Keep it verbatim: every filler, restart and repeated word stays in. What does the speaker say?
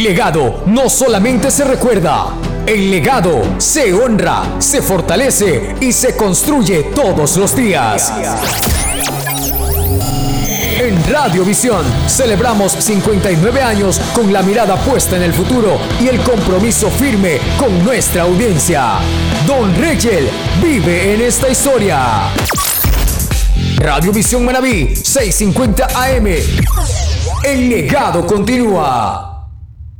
El legado no solamente se recuerda, el legado se honra, se fortalece y se construye todos los días. En Radiovisión celebramos cincuenta y nueve años con la mirada puesta en el futuro y el compromiso firme con nuestra audiencia. Don Reyel vive en esta historia. Radiovisión Manabí, seiscientos cincuenta A M. El legado continúa.